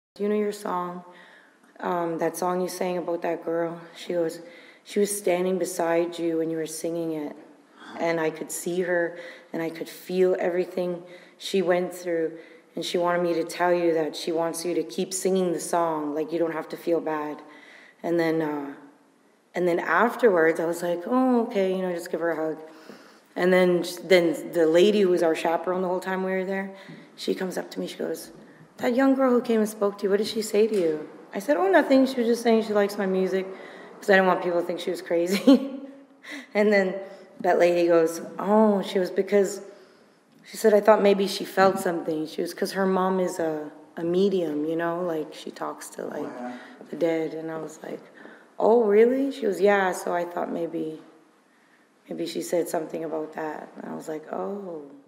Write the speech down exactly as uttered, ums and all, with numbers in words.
Do you know your song? Um, that song you sang about that girl? She goes, she was standing beside you when you were singing it. And I could see her and I could feel everything she went through. And she wanted me to tell you that she wants you to keep singing the song, like you don't have to feel bad. And then, uh, and then afterwards, I was like, oh, okay, you know, just give her a hug. And then, then the lady who was our chaperone the whole time we were there, she comes up to me, she goes, that young girl who came and spoke to you, what did she say to you? I said, oh, nothing. She was just saying she likes my music because I didn't want people to think she was crazy. And then that lady goes, oh, she was because, she said, I thought maybe she felt something. She was because her mom is a, a medium, you know, like she talks to like the dead. And I was like, oh, really? She goes, yeah, so I thought maybe, maybe she said something about that. And I was like, oh.